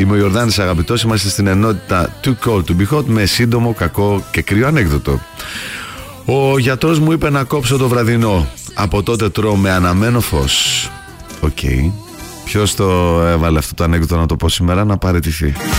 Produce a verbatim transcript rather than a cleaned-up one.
Είμαι ο Ιορδάνης Αγαπητός. Είμαστε στην ενότητα Too Cold to Be Hot με σύντομο, κακό και κρύο ανέκδοτο. Ο γιατρός μου είπε να κόψω το βραδινό. Από τότε τρώω με αναμένο φως. Οκ. Okay. Ποιος το έβαλε αυτό το ανέκδοτο να το πω σήμερα? Να παραιτηθεί.